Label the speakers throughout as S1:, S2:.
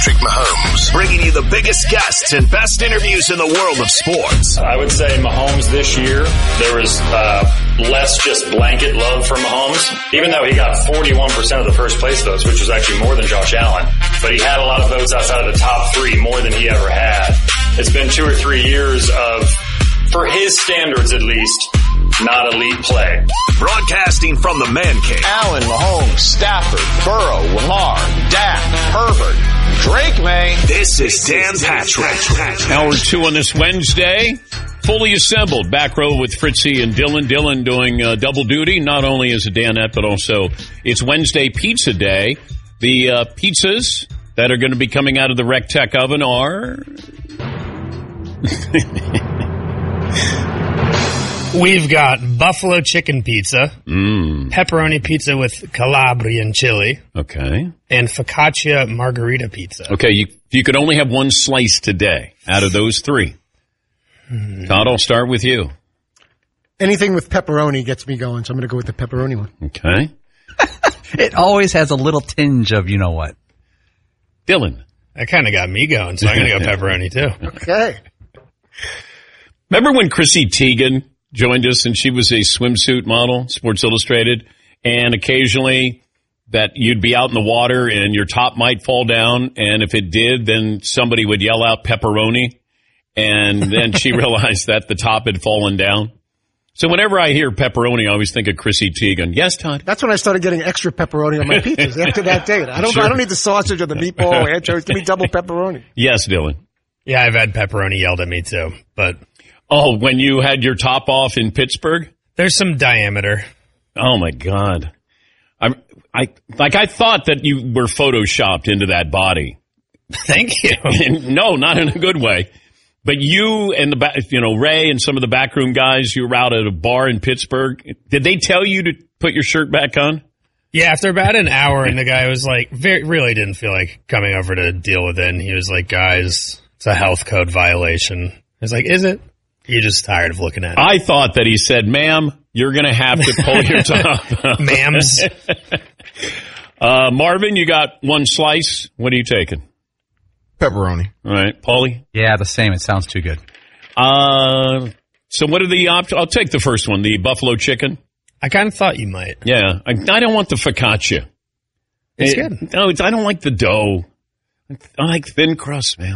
S1: Patrick Mahomes, bringing you the biggest guests and best interviews in the world of sports.
S2: I would say Mahomes this year, there was less just blanket love for Mahomes, even though he got 41% of the first place votes, which was actually more than Josh Allen. But he had a lot of votes outside of the top three, more than he ever had. It's been 2 or 3 years of, for his standards at least, not elite play.
S1: Broadcasting from the Man Cave.
S3: Allen, Mahomes, Stafford, Burrow, Lamar, Dak, Herbert, Drake May.
S1: This is Dan Patrick.
S4: Hour 2 on this Wednesday. Fully assembled. Back row with Fritzy and Dylan. Dylan doing double duty. Not only as a Danette, but also it's Wednesday Pizza Day. The pizzas that are going to be coming out of the Rec Tech oven are...
S5: We've got buffalo chicken pizza, pepperoni pizza with Calabrian chili,
S4: okay,
S5: and focaccia margarita pizza.
S4: Okay, you could only have one slice today out of those three. Todd, I'll start with you.
S6: Anything with pepperoni gets me going, so I'm going to go with the pepperoni one.
S4: Okay.
S7: It always has a little tinge of you know what.
S4: Dylan.
S5: That kind of got me going, so I'm going to go pepperoni too.
S6: Okay.
S4: Remember when Chrissy Teigen joined us and she was a swimsuit model, Sports Illustrated, and occasionally that you'd be out in the water and your top might fall down, and if it did, then somebody would yell out pepperoni, and then she realized that the top had fallen down. So whenever I hear pepperoni, I always think of Chrissy Teigen. Yes, Todd?
S6: That's when I started getting extra pepperoni on my pizzas after that date. I don't need the sausage or the meatball or anchovies. Give me double pepperoni.
S4: Yes, Dylan.
S5: Yeah, I've had pepperoni yelled at me too, but...
S4: Oh, when you had your top off in Pittsburgh?
S5: There's some diameter.
S4: Oh, my God. I thought that you were photoshopped into that body.
S5: Thank you.
S4: No, not in a good way. But you and Ray and some of the backroom guys, you were out at a bar in Pittsburgh. Did they tell you to put your shirt back on?
S5: Yeah, after about an hour, and the guy was like, really didn't feel like coming over to deal with it. And he was like, guys, it's a health code violation. I was like, is it? You're just tired of looking at it.
S4: I thought that he said, ma'am, you're going to have to pull your top.
S5: Ma'ams.
S4: Marvin, you got one slice. What are you taking?
S8: Pepperoni.
S4: All right. Paulie?
S7: Yeah, the same. It sounds too good.
S4: So what are the options? I'll take the first one, the buffalo chicken.
S5: I kind of thought you might.
S4: Yeah. I don't want the focaccia.
S5: It's good.
S4: No, I don't like the dough. I like thin crust, man.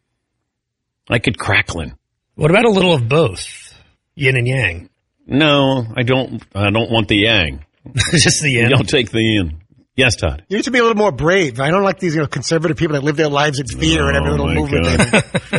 S4: I like it crackling.
S5: What about a little of both? Yin and yang.
S4: No, I don't want the yang.
S5: Just the yin?
S4: I'll take the yin. Yes, Todd.
S6: You need to be a little more brave. I don't like these conservative people that live their lives in fear and every little movement.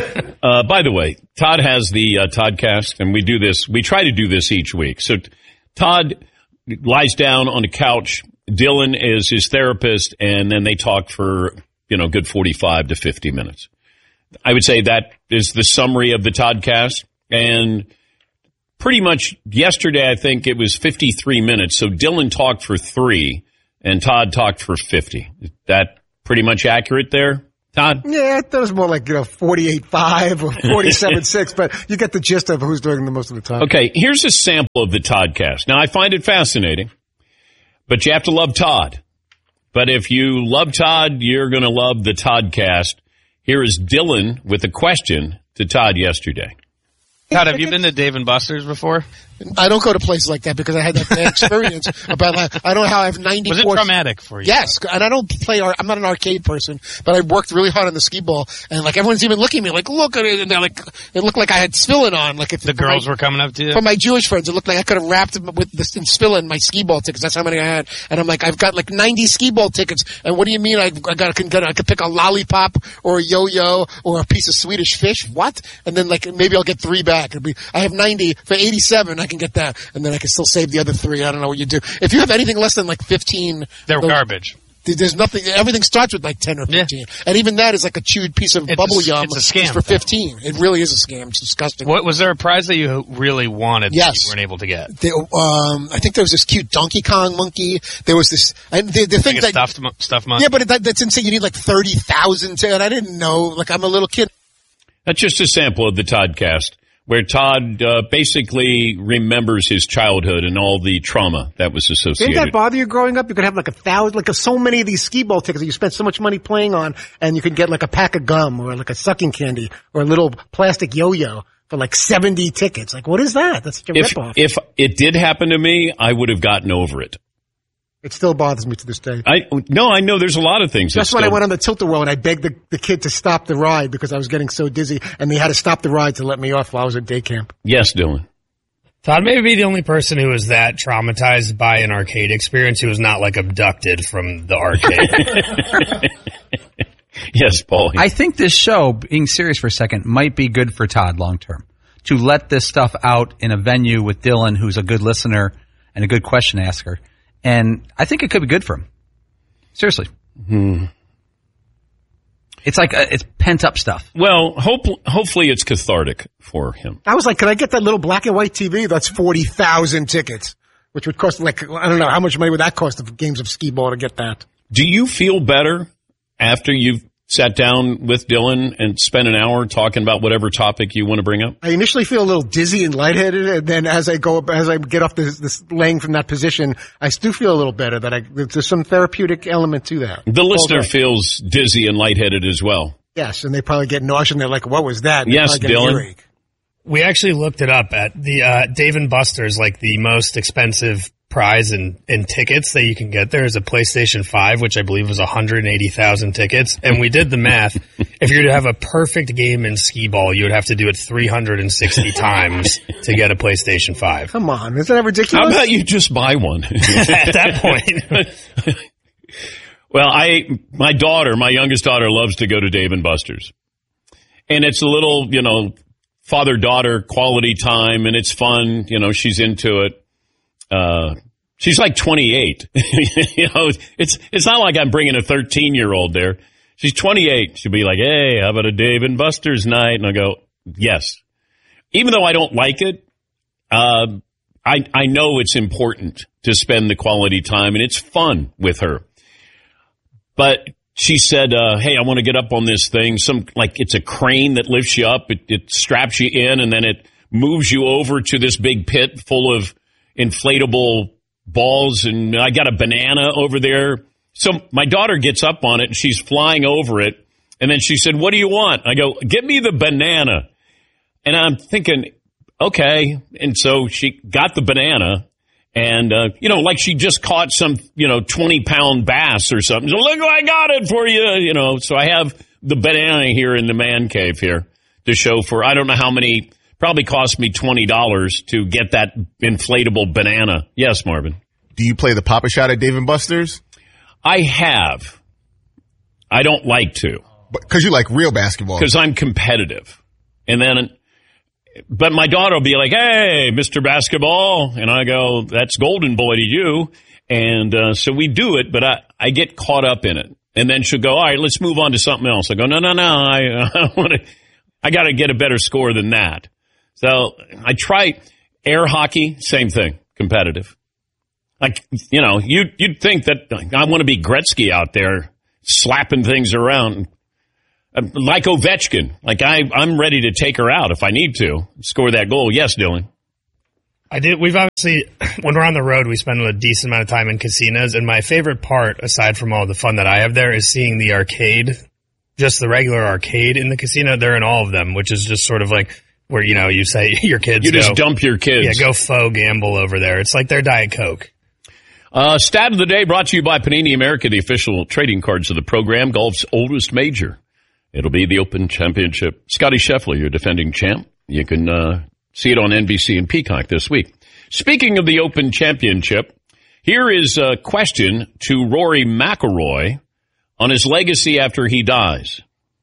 S4: By the way, Todd has the Toddcast, and we do this. We try to do this each week. So Todd lies down on the couch. Dylan is his therapist, and then they talk for, good 45 to 50 minutes. I would say that is the summary of the Toddcast. And pretty much yesterday, I think it was 53 minutes. So Dylan talked for 3 and Todd talked for 50. Is that pretty much accurate there, Todd?
S6: Yeah, that was more like, 48.5 or 47.6, but you get the gist of who's doing the most of the time.
S4: Okay, here's a sample of the Toddcast. Now, I find it fascinating, but you have to love Todd. But if you love Todd, you're going to love the Toddcast. Here is Dylan with a question to Todd yesterday.
S9: Todd, have you been to Dave & Buster's before?
S6: I don't go to places like that because I had that bad experience about I don't know how I have 94.
S9: Was it traumatic for you?
S6: Yes, and I don't play. I'm not an arcade person, but I worked really hard on the skee ball, and everyone's even looking at me look at it, and they're like, it looked like I had Spillin on. Like if
S9: the girls were coming up to you.
S6: For my Jewish friends, it looked like I could have wrapped them with this in Spillin my skee ball tickets. That's how many I had, and I'm like, I've got 90 skee ball tickets, and what do you mean I could pick a lollipop or a yo-yo or a piece of Swedish fish? What? And then maybe I'll get 3 back. I have 90 for 87. I can get that. And then I can still save the other 3. I don't know what you do. If you have anything less than 15,
S9: they're garbage.
S6: There's nothing. Everything starts with 10 or 15, and even that is a chewed piece of bubble yum.
S9: It's a scam
S6: for 15. It really is a scam. It's disgusting.
S9: What was there a prize that you really wanted?
S6: Yes,
S9: that you weren't able to get.
S6: I think there was this cute Donkey Kong monkey. There was this. The thing that
S9: stuffed monkey.
S6: Yeah, but that's insane. You need 30,000 to it. I didn't know. I'm a little kid.
S4: That's just a sample of the Toddcast. where Todd basically remembers his childhood and all the trauma that was associated.
S6: Didn't that bother you growing up? You could have like 1,000, so many of these skee ball tickets that you spent so much money playing on, and you could get like a pack of gum or like a sucking candy or a little plastic yo-yo for like 70 tickets. Like, what is that? That's such a ripoff.
S4: If it did happen to me, I would have gotten over it.
S6: It still bothers me to this day.
S4: I know there's a lot of things.
S6: That's when I went on the Tilt-A-Whirl and I begged the kid to stop the ride because I was getting so dizzy, and they had to stop the ride to let me off while I was at day camp.
S4: Yes, Dylan.
S5: Todd may be the only person who was that traumatized by an arcade experience who was not like abducted from the arcade.
S4: Yes, Paul.
S7: I think this show, being serious for a second, might be good for Todd long term. To let this stuff out in a venue with Dylan, who's a good listener and a good question asker. And I think it could be good for him. Seriously. It's like it's pent up stuff.
S4: Well, hopefully it's cathartic for him.
S6: I was like, can I get that little black and white TV? That's 40,000 tickets, which would cost I don't know, how much money would that cost of games of skee ball to get that?
S4: Do you feel better after you've sat down with Dylan and spent an hour talking about whatever topic you want to bring up?
S6: I initially feel a little dizzy and lightheaded, and then as I get off this laying from that position, I do feel a little better. There's some therapeutic element to that.
S4: The listener feels dizzy and lightheaded as well.
S6: Yes, and they probably get nauseous, and they're like, what was that? And
S4: yes, Dylan.
S5: We actually looked it up at the Dave & Buster's, like the most expensive prize in tickets that you can get there is a PlayStation 5, which I believe was 180,000 tickets. And we did the math. If you were to have a perfect game in skee ball, you would have to do it 360 times to get a PlayStation 5.
S6: Come on. Isn't that ridiculous?
S4: How about you just buy one?
S5: At that point.
S4: Well, my youngest daughter loves to go to Dave & Buster's. And it's a little, father-daughter quality time, and it's fun. She's into it. She's like 28. It's not like I'm bringing a 13-year-old there. She's 28. She'll be like, hey, how about a Dave & Buster's night? And I go, yes. Even though I don't like it, I know it's important to spend the quality time, and it's fun with her. But she said, hey, I want to get up on this thing. It's a crane that lifts you up. It straps you in, and then it moves you over to this big pit full of inflatable balls, and I got a banana over there. So my daughter gets up on it, and she's flying over it, and then she said, what do you want? I go, get me the banana. And I'm thinking, okay. And so she got the banana, and, like she just caught some, 20-pound bass or something. So look, I got it for you, So I have the banana here in the man cave here to show for, I don't know how many. Probably cost me $20 to get that inflatable banana. Yes, Marvin.
S8: Do you play the Pop-A-Shot at Dave & Buster's?
S4: I have. I don't like to.
S8: Because you like real basketball.
S4: Because I'm competitive. But my daughter will be like, hey, Mr. Basketball. And I go, that's golden boy to you. And so we do it, but I get caught up in it. And then she'll go, all right, let's move on to something else. I go, no. I got to get a better score than that. So I try air hockey, same thing, competitive. Like, you'd think that I want to be Gretzky out there slapping things around. Like Ovechkin. Like I'm ready to take her out if I need to score that goal. Yes, Dylan.
S5: I did. We've obviously, when we're on the road, we spend a decent amount of time in casinos. And my favorite part, aside from all the fun that I have there, is seeing the arcade, just the regular arcade in the casino. They're in all of them, which is just sort of like, where, you say your kids
S4: You just dump your kids.
S5: Yeah, go faux gamble over there. It's like their Diet Coke.
S4: Stat of the day brought to you by Panini America, the official trading cards of the program, golf's oldest major. It'll be the Open Championship. Scotty Scheffler, your defending champ. You can see it on NBC and Peacock this week. Speaking of the Open Championship, here is a question to Rory McIlroy on his legacy after he dies.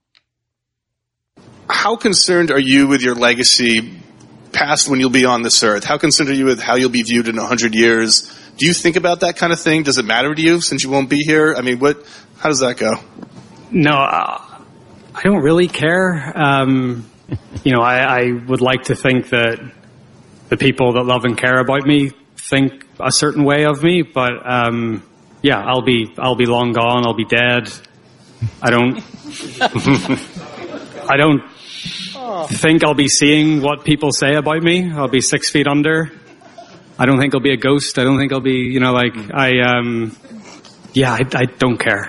S10: How concerned are you with your legacy past when you'll be on this earth? How concerned are you with how you'll be viewed in 100 years? Do you think about that kind of thing? Does it matter to you since you won't be here? I mean, how does that go?
S11: No, I don't really care. I would like to think that the people that love and care about me think a certain way of me, but I'll be long gone. I'll be dead. I don't. I don't think I'll be seeing what people say about me. I'll be 6 feet under. I don't think I'll be a ghost. I don't think I'll be, I don't care.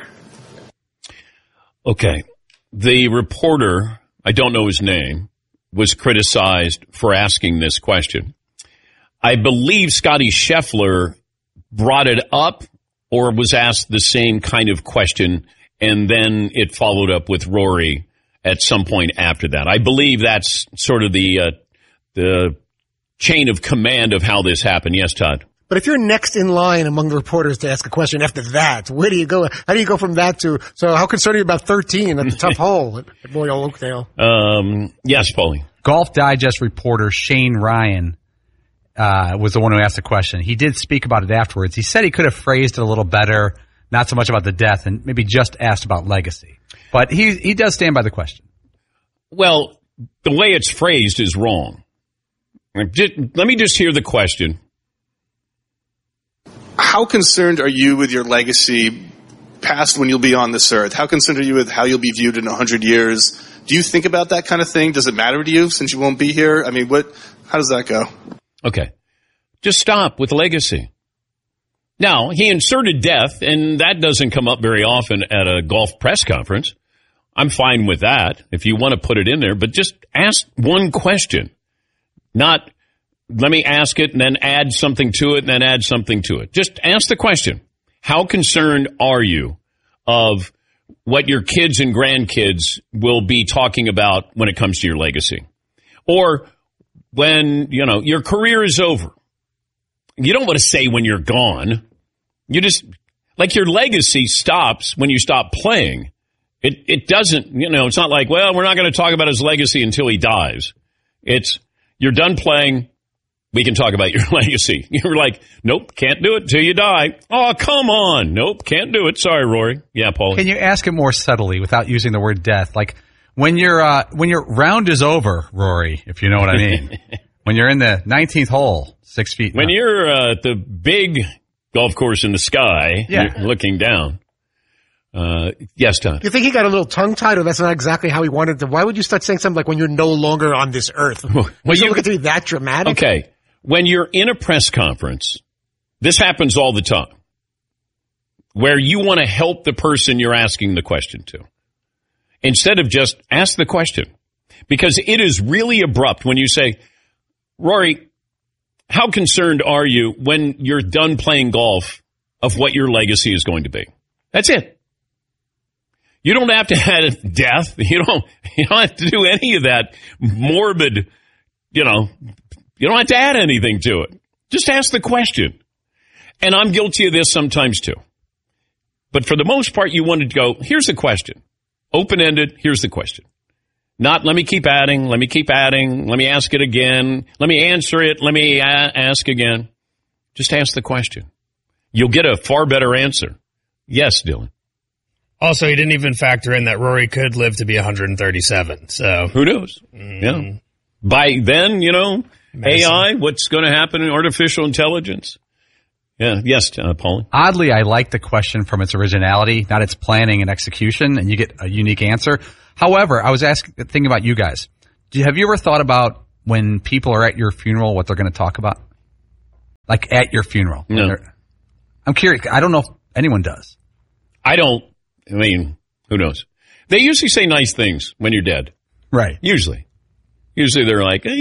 S4: Okay. The reporter, I don't know his name, was criticized for asking this question. I believe Scotty Scheffler brought it up or was asked the same kind of question, and then it followed up with Rory at some point after that. I believe that's sort of the chain of command of how this happened. Yes, Todd?
S6: But if you're next in line among the reporters to ask a question after that, where do you go? How do you go from that to, so how concerned are you about 13 at the tough hole at Royal Oakdale?
S4: Yes, Paulie.
S7: Golf Digest reporter Shane Ryan was the one who asked the question. He did speak about it afterwards. He said he could have phrased it a little better, not so much about the death, and maybe just asked about legacy. But he does stand by the question.
S4: Well, the way it's phrased is wrong. Let me just hear the question.
S10: How concerned are you with your legacy past when you'll be on this earth? How concerned are you with how you'll be viewed in 100 years? Do you think about that kind of thing? Does it matter to you since you won't be here? I mean, how does that go?
S4: Okay. Just stop with legacy. Now, he inserted death, and that doesn't come up very often at a golf press conference. I'm fine with that if you want to put it in there, but just ask one question. Not, let me ask it and then add something to it and then add something to it. Just ask the question. How concerned are you of what your kids and grandkids will be talking about when it comes to your legacy? Or when, your career is over. You don't want to say when you're gone. You just, like, your legacy stops when you stop playing. It doesn't, it's not like, well, we're not going to talk about his legacy until he dies. It's, you're done playing. We can talk about your legacy. You're like, nope, can't do it till you die. Oh, come on. Nope, can't do it. Sorry, Rory. Yeah, Paul.
S7: Can you ask it more subtly without using the word death? Like, when your round is over, Rory, if you know what I mean. When you're in the 19th hole, 6 feet.
S4: When you're at the big golf course in the sky, you're looking down. Yes, Todd.
S6: Do you think he got a little tongue-tied, or that's not exactly how he wanted to? Why would you start saying something like when you're no longer on this earth? Was you look to be that dramatic?
S4: Okay. When you're in a press conference, this happens all the time, where you want to help the person you're asking the question to, instead of just ask the question. Because it is really abrupt when you say, Rory, how concerned are you when you're done playing golf of what your legacy is going to be? That's it. You don't have to add death. You don't have to do any of that morbid, you don't have to add anything to it. Just ask the question. And I'm guilty of this sometimes too. But for the most part, you wanted to go, here's the question. Open-ended, here's the question. Not, let me keep adding, let me ask it again, let me answer it, let me ask again. Just ask the question. You'll get a far better answer. Yes, Dylan.
S5: Also, he didn't even factor in that Rory could live to be 137. So
S4: who knows? Yeah. By then, AI, what's going to happen in artificial intelligence? Yeah. Yes, Paul.
S7: Oddly, I like the question from its originality, not its planning and execution, and you get a unique answer. However, I was thinking about you guys. Have you ever thought about when people are at your funeral, what they're going to talk about? Like at your funeral?
S4: No.
S7: I'm curious. I don't know if anyone does.
S4: I don't. I mean, who knows? They usually say nice things when you're dead.
S7: Right.
S4: Usually they're like, he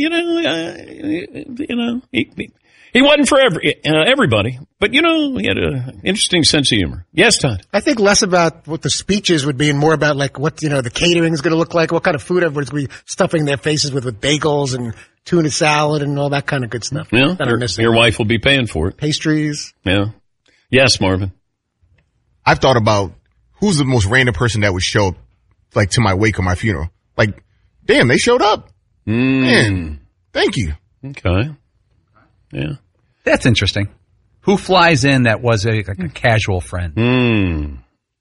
S4: wasn't for everybody, but he had an interesting sense of humor. Yes, Todd.
S6: I think less about what the speeches would be and more about like what the catering is going to look like, what kind of food everyone's going to be stuffing their faces with bagels and tuna salad and all that kind of good stuff.
S4: Yeah,
S6: that I'm missing.
S4: Your wife will be paying for it.
S6: Pastries.
S4: Yeah. Yes, Marvin.
S8: I've thought about who's the most random person that would show up, like, to my wake or my funeral. Like, damn, they showed up. Man, thank you.
S4: Okay. Yeah.
S7: That's interesting. Who flies in that was a casual friend?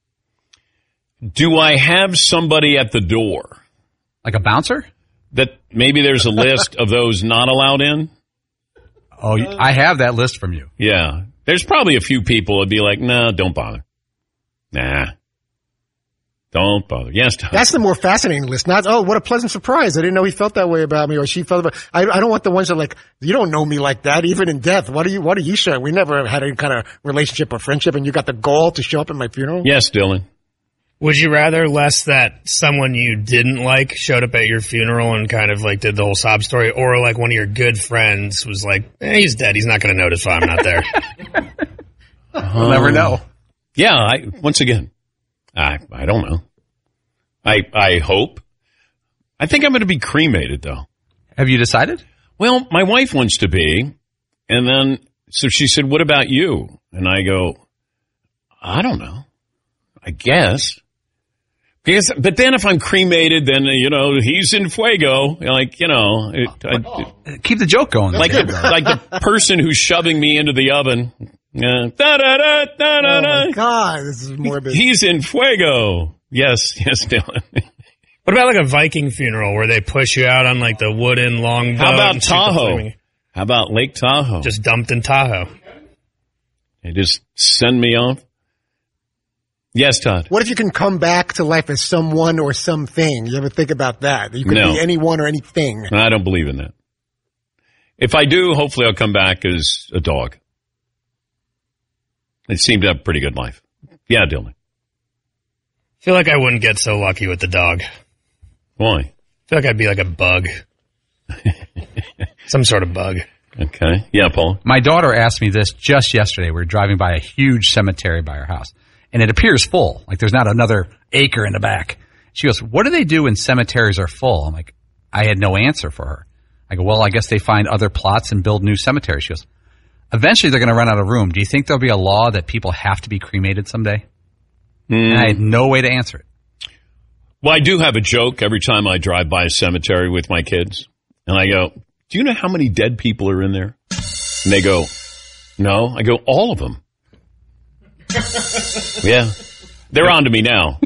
S4: Do I have somebody at the door?
S7: Like a bouncer?
S4: That maybe there's a list of those not allowed in?
S7: Oh, I have that list from you.
S4: Yeah. There's probably a few people that'd be like, no, don't bother. Nah. Don't bother. Yes, Todd.
S6: That's the more fascinating list. Not, oh, what a pleasant surprise. I didn't know he felt that way about me or she felt about, I don't want the ones that are like, you don't know me like that, even in death. What are you showing? We never had any kind of relationship or friendship and you got the gall to show up at my funeral?
S4: Yes, Dylan.
S5: Would you rather less that someone you didn't like showed up at your funeral and kind of like did the whole sob story, or like one of your good friends was like, he's dead, he's not going to notice why I'm not there?
S7: We'll never know.
S4: Yeah, once again, I don't know. I hope. I think I'm going to be cremated, though.
S7: Have you decided?
S4: Well, my wife wants to be, and then, so she said, what about you? And I go, I don't know. I guess. But then if I'm cremated, then, he's in fuego. Like,
S7: keep the joke going.
S4: Like the person who's shoving me into the oven. Oh,
S6: my God, this is morbid.
S4: He's in fuego. Yes, Dylan.
S5: What about like a Viking funeral where they push you out on like the wooden longboat?
S4: How about Tahoe? How about Lake Tahoe?
S5: Just dumped in Tahoe.
S4: They just send me off? Yes, Todd.
S6: What if you can come back to life as someone or something? You ever think about that? You could be anyone or anything.
S4: I don't believe in that. If I do, hopefully I'll come back as a dog. It seemed to have a pretty good life. Yeah, Dylan.
S5: I feel like I wouldn't get so lucky with the dog.
S4: Why?
S5: I feel like I'd be like a bug. Some sort of bug.
S4: Okay. Yeah, Paul.
S7: My daughter asked me this just yesterday. We were driving by a huge cemetery by our house, and it appears full. Like there's not another acre in the back. She goes, what do they do when cemeteries are full? I'm like, I had no answer for her. I go, well, I guess they find other plots and build new cemeteries. She goes, eventually they're going to run out of room. Do you think there'll be a law that people have to be cremated someday? And I had no way to answer it.
S4: Well, I do have a joke every time I drive by a cemetery with my kids. And I go, do you know how many dead people are in there? And they go, no. I go, all of them. Yeah. They're on to me now.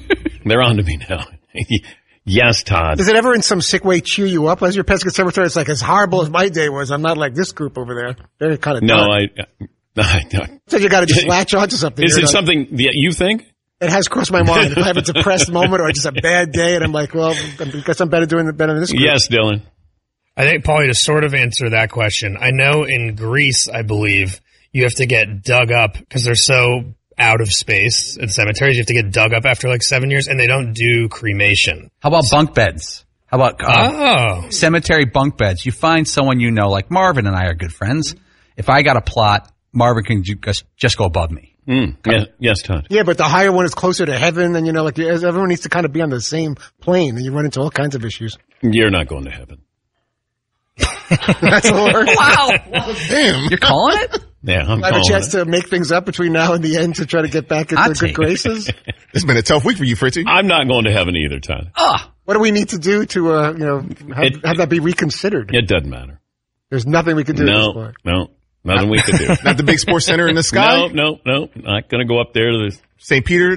S4: Yes, Todd.
S6: Does it ever in some sick way cheer you up as your pets get cemetery? It's like as horrible as my day was. I'm not like this group over there. They're kind of So you got to just latch onto something.
S4: Is it something that you think?
S6: It has crossed my mind. If I have a depressed moment or just a bad day and I'm like, well, I guess I'm better than this group.
S4: Yes, Dylan.
S5: I think, Paulie, to sort of answer that question, I know in Greece, I believe, you have to get dug up because they're so out of space in cemeteries. You have to get dug up after like 7 years, and they don't do cremation.
S7: How about bunk beds? How about cemetery bunk beds? You find someone you know, like Marvin and I are good friends. If I got a plot, Marvin can just go above me.
S4: Yes, Todd.
S6: Yeah, but the higher one is closer to heaven, and like everyone needs to kind of be on the same plane, and you run into all kinds of issues.
S4: You're not going to heaven.
S6: That's the word.
S7: Wow.
S6: Damn.
S7: You're calling it?
S4: Yeah, I'm
S6: I have a chance to make things up between now and the end to try to get back into good graces.
S8: It's been a tough week for you, Fritzy.
S4: I'm not going to heaven either, Todd.
S6: What do we need to do to, have that be reconsidered?
S4: It doesn't matter.
S6: There's nothing we can do at this point.
S4: No. Nothing we can do.
S8: Not the big sports center in the sky?
S4: No. Not going to go up there to the
S8: St. Peter.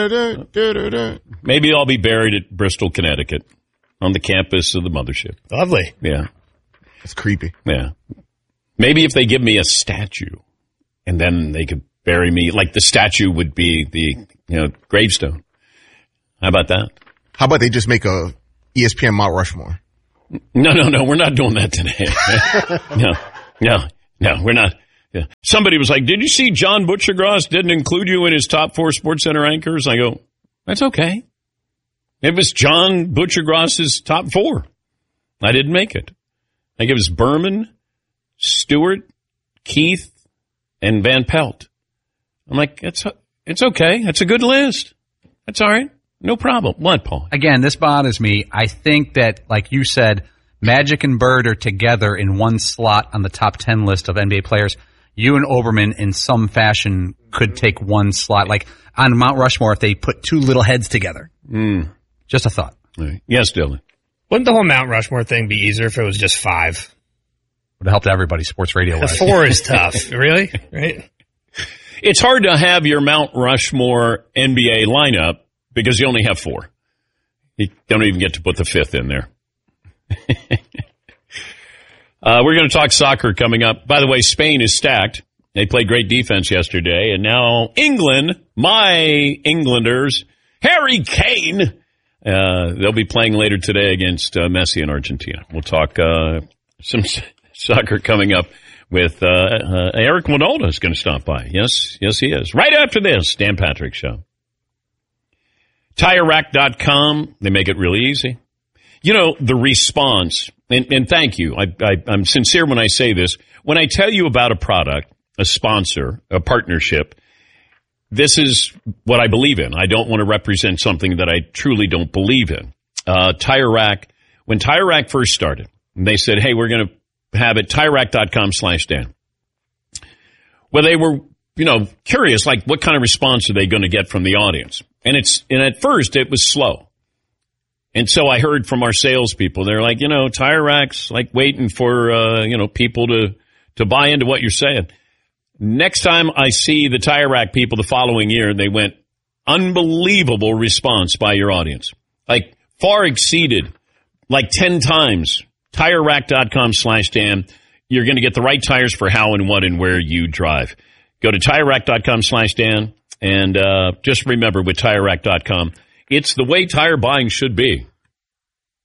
S4: Maybe I'll be buried at Bristol, Connecticut on the campus of the mothership.
S5: Lovely.
S4: Yeah.
S8: That's creepy.
S4: Yeah. Maybe if they give me a statue and then they could bury me, like the statue would be the, gravestone. How about that?
S8: How about they just make a ESPN Mount Rushmore?
S4: No. We're not doing that today. No, we're not. Yeah. Somebody was like, did you see John Butchergross didn't include you in his top 4 SportsCenter anchors? I go, that's okay. It was John Butchergross's top 4. I didn't make it. I think it was Berman, Stewart, Keith, and Van Pelt. I'm like, it's okay. That's a good list. That's all right. No problem. What, Paul?
S7: Again, this bothers me. I think that, like you said, Magic and Bird are together in one slot on the top 10 list of NBA players. You and Oberman, in some fashion, could take one slot. Like on Mount Rushmore, if they put 2 little heads together. Just a thought.
S4: Right. Yes, Dylan.
S5: Wouldn't the whole Mount Rushmore thing be easier if it was just 5?
S7: Would have helped everybody sports radio-wise.
S5: 4 is tough. Really? Right?
S4: It's hard to have your Mount Rushmore NBA lineup because you only have 4. You don't even get to put the 5th in there. We're going to talk soccer coming up. By the way, Spain is stacked. They played great defense yesterday, and now England, my Englanders, Harry Kane. They'll be playing later today against Messi in Argentina. We'll talk some soccer coming up with Eric Winola is going to stop by. Yes, he is. Right after this, Dan Patrick Show. TireRack.com, they make it really easy. You know, the response, and thank you. I'm sincere when I say this. When I tell you about a product, a sponsor, a partnership, this is what I believe in. I don't want to represent something that I truly don't believe in. Tire Rack, when Tire Rack first started, they said, hey, we're going to have it, TireRack.com/Dan. Well, they were, curious, like what kind of response are they going to get from the audience? And at first it was slow. And so I heard from our salespeople, they're like, Tire Rack's like waiting for, people to buy into what you're saying. Next time I see the Tire Rack people the following year, they went, unbelievable response by your audience. Like far exceeded, like 10 times. TireRack.com/Dan. You're going to get the right tires for how and what and where you drive. Go to TireRack.com/Dan. And just remember with TireRack.com, it's the way tire buying should be.